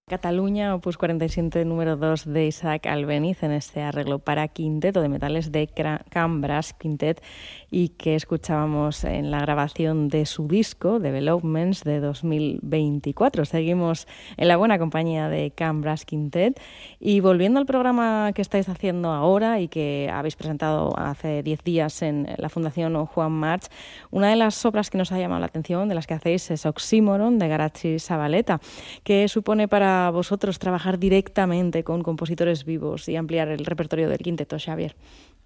Cataluña, opus 47 número 2 de Isaac Albéniz en este arreglo para quinteto de metales de Can Brass Quintet y que escuchábamos en la grabación de su disco Developments de 2024. Seguimos en la buena compañía de Can Brass Quintet y volviendo al programa que estáis haciendo ahora y que habéis presentado hace 10 días en la Fundación Juan March, una de las obras que nos ha llamado la atención de las que hacéis es Oxímoron de Garachi Zabaleta, que supone para vosotros trabajar directamente con compositores vivos y ampliar el repertorio del quinteto, Xavier.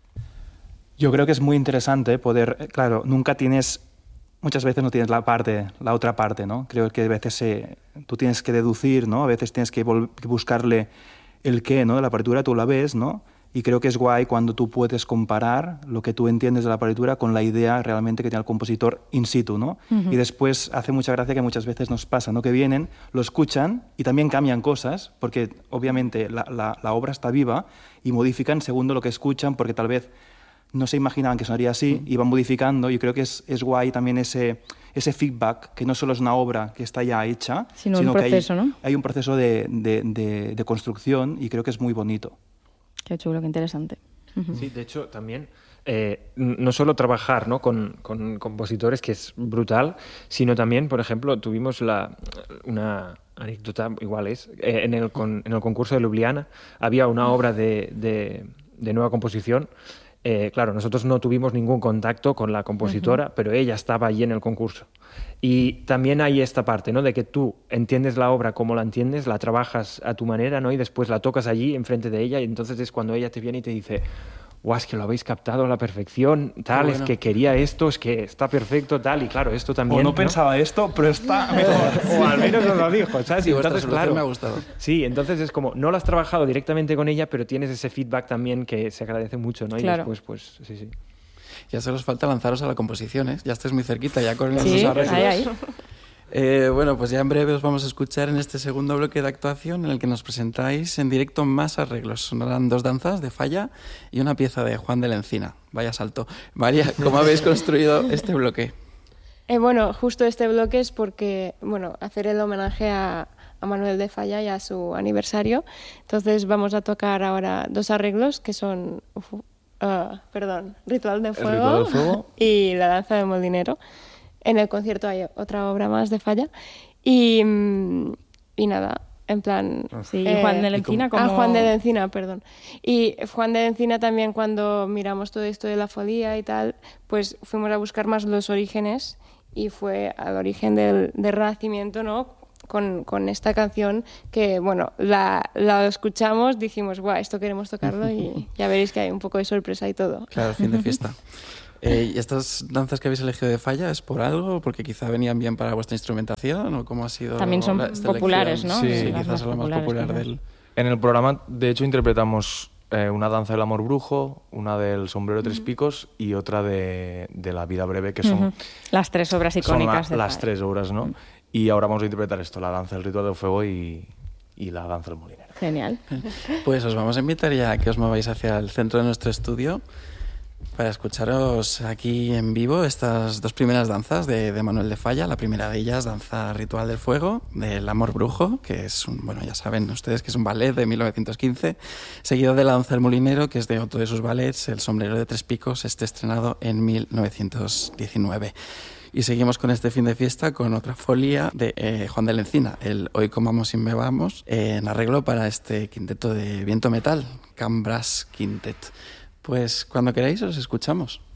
Yo creo que es muy interesante poder, claro, muchas veces no tienes la otra parte, ¿no? Creo que a veces tú tienes que deducir, ¿no? A veces tienes que buscarle el qué, ¿no? De la partitura, tú la ves, ¿no? Y creo que es guay cuando tú puedes comparar lo que tú entiendes de la partitura con la idea realmente que tiene el compositor in situ, ¿no? Uh-huh. Y después hace mucha gracia que muchas veces nos pasa, ¿no? Que vienen, lo escuchan y también cambian cosas, porque obviamente la obra está viva y modifican según lo que escuchan, porque tal vez no se imaginaban que sonaría así y van modificando. Yo creo que es guay también ese feedback, que no solo es una obra que está ya hecha, sino un proceso, que ¿no? Hay un proceso de construcción y creo que es muy bonito. Qué chulo, qué interesante. Uh-huh. Sí, de hecho, también no solo trabajar, ¿no? con compositores, que es brutal, sino también, por ejemplo, tuvimos una anécdota, en el concurso de Ljubljana había una obra de nueva composición. Claro, nosotros no tuvimos ningún contacto con la compositora, uh-huh, pero ella estaba allí en el concurso. Y también hay esta parte, ¿no? De que tú entiendes la obra como la entiendes, la trabajas a tu manera, ¿no? Y después la tocas allí enfrente de ella y entonces es cuando ella te viene y te dice: guau, es que lo habéis captado a la perfección, tal, bueno, es que quería esto, es que está perfecto, tal, y claro, esto también... O no pensaba esto, pero está mejor. O al menos nos lo dijo, ¿sabes? Sí, entonces, claro, me ha gustado. Sí, entonces es como, no lo has trabajado directamente con ella, pero tienes ese feedback también que se agradece mucho, ¿no? Claro. Y después, pues, sí. Ya solo os falta lanzaros a la composición, ¿eh? Ya estáis muy cerquita, ya con sí, esos arreglos. Ahí. Bueno, pues ya en breve os vamos a escuchar en este segundo bloque de actuación en el que nos presentáis en directo más arreglos. Sonarán 2 danzas de Falla y una pieza de Juan de la Encina. Vaya salto. María, ¿cómo habéis construido este bloque? Bueno, justo este bloque es porque, hacer el homenaje a Manuel de Falla y a su aniversario. Entonces vamos a tocar ahora 2 arreglos que son Ritual de Fuego y La Danza del Molinero. En el concierto hay otra obra más de Falla y nada, en plan... Sí, y Juan de la Encina como... Juan de la Encina, perdón. Y Juan de la Encina también, cuando miramos todo esto de la folía y tal, pues fuimos a buscar más los orígenes y fue al origen del Renacimiento, ¿no? Con esta canción que, la escuchamos, dijimos, guau, esto queremos tocarlo y ya veréis que hay un poco de sorpresa y todo. Claro, fin de fiesta. ¿Y estas danzas que habéis elegido de Falla es por algo? ¿Porque quizá venían bien para vuestra instrumentación? ¿O cómo ha sido? También son populares, elección? ¿no? Sí, quizás es la más popular del... En el programa, de hecho, interpretamos una danza del amor brujo, una del sombrero de 3 picos y otra de la vida breve, que son... Las 3 obras icónicas. Son las 3 obras, ¿no? Y ahora vamos a interpretar esto, la danza del ritual del fuego y la danza del molinero. Genial. Pues os vamos a invitar ya a que os mováis hacia el centro de nuestro estudio para escucharos aquí en vivo estas 2 primeras danzas de Manuel de Falla. La primera de ellas, Danza Ritual del Fuego, del Amor Brujo, que es ya saben ustedes que es un ballet de 1915, seguido de La Danza del Molinero, que es de otro de sus ballets, El Sombrero de 3 picos, estrenado en 1919. Y seguimos con este fin de fiesta con otra folía de Juan de la Encina, el Hoy comamos y bebamos, en arreglo para este quinteto de viento metal, Can Brass Quintet. Pues cuando queráis os escuchamos.